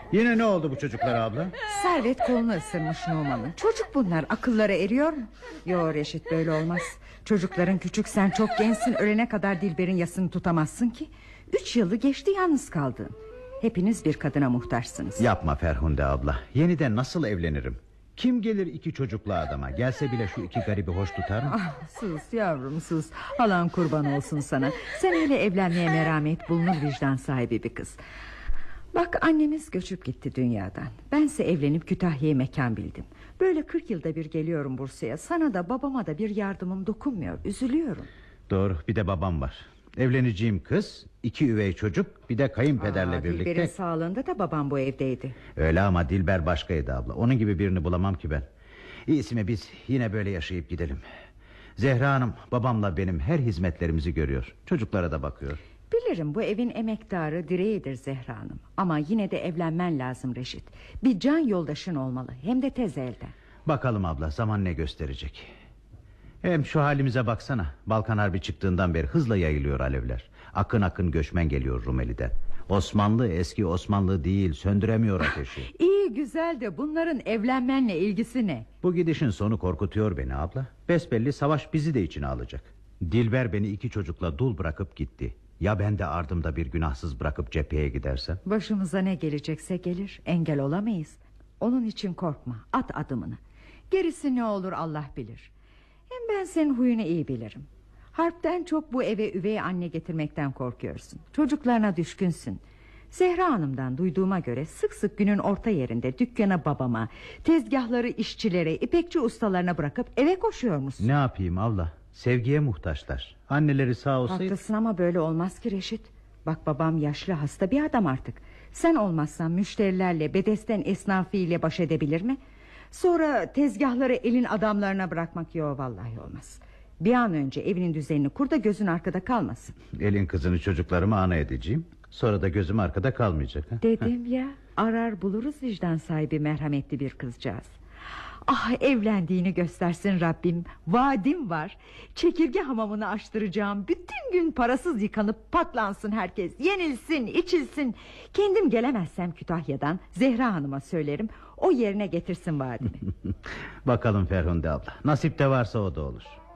Yine ne oldu bu çocuklar abla? Servet kolunu ısırmış Numan'ın. Çocuk bunlar, akılları eriyor mu? Yo Reşit, böyle olmaz. Çocukların küçük, sen çok gençsin. Ölene kadar Dilber'in yasını tutamazsın ki. 3 yılı geçti yalnız kaldın. Hepiniz bir kadına muhtaçsınız. Yapma Ferhunde abla. Yeniden nasıl evlenirim? Kim gelir 2 çocuklu adama? Gelse bile şu 2 garibi hoş tutar mı? Sus yavrum sus. Halan kurban olsun sana. Sen öyle evlenmeye merhamet bulunur vicdan sahibi bir kız. Bak, annemiz göçüp gitti dünyadan. Bense evlenip Kütahya'ya mekan bildim. Böyle 40 yılda bir geliyorum Bursa'ya. Sana da babama da bir yardımım dokunmuyor. Üzülüyorum. Doğru, bir de babam var. Evleneceğim kız, 2 üvey çocuk, bir de kayınpederle birlikte. Dilber'in sağlığında da babam bu evdeydi. Öyle ama Dilber başkaydı abla. Onun gibi birini bulamam ki ben. İyisi mi biz yine böyle yaşayıp gidelim. Zehra Hanım babamla benim her hizmetlerimizi görüyor. Çocuklara da bakıyor. Bilirim, bu evin emektarı, direğidir Zehra Hanım. Ama yine de evlenmen lazım Reşit. Bir can yoldaşın olmalı, hem de tez elden. Bakalım abla, zaman ne gösterecek. Hem şu halimize baksana. Balkan Harbi çıktığından beri hızla yayılıyor alevler. Akın akın göçmen geliyor Rumeli'den. Osmanlı eski Osmanlı değil, söndüremiyor ateşi. İyi güzel de bunların evlenmenle ilgisi ne? Bu gidişin sonu korkutuyor beni abla. Besbelli savaş bizi de içine alacak. Dilber beni 2 çocukla dul bırakıp gitti. Ya ben de ardımda bir günahsız bırakıp cepheye gidersem? Başımıza ne gelecekse gelir, engel olamayız. Onun için korkma, at adımını. Gerisi ne olur Allah bilir. Hem ben senin huyunu iyi bilirim. Harpten çok bu eve üvey anne getirmekten korkuyorsun. Çocuklarına düşkünsün. Zehra Hanım'dan duyduğuma göre sık sık günün orta yerinde dükkana babama, tezgahları işçilere, ipekçi ustalarına bırakıp eve koşuyor musun? Ne yapayım abla? Sevgiye muhtaçlar. Anneleri sağ olsaydı... Haklısın ama böyle olmaz ki Reşit. Bak, babam yaşlı, hasta bir adam artık. Sen olmazsan müşterilerle, bedesten esnafıyla baş edebilir mi? Sonra tezgahları elin adamlarına bırakmak, yok vallahi olmaz. Bir an önce evinin düzenini kur da gözün arkada kalmasın. Elin kızını çocuklarıma ana edeceğim. Sonra da gözüm arkada kalmayacak. Dedim ya, arar buluruz vicdan sahibi, merhametli bir kızcağız. Ah, evlendiğini göstersin Rabbim. Vaadim var. Çekirge hamamını açtıracağım. Bütün gün parasız yıkanıp patlansın herkes. Yenilsin, içilsin. Kendim gelemezsem Kütahya'dan Zehra Hanım'a söylerim. O yerine getirsin vaadimi. Bakalım Ferhunde abla. Nasip de varsa o da olur.